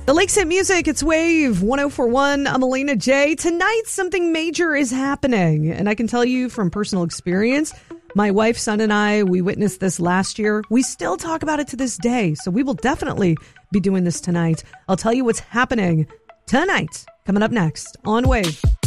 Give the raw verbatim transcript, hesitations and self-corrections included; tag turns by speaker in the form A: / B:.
A: The Lakeside Music, it's Wave one oh four one. I'm Elena J. Tonight, something major is happening. And I can tell you from personal experience, my wife, son, and I, we witnessed this last year. We still talk about it to this day. So we will definitely be doing this tonight. I'll tell you what's happening tonight, coming up next on Wave.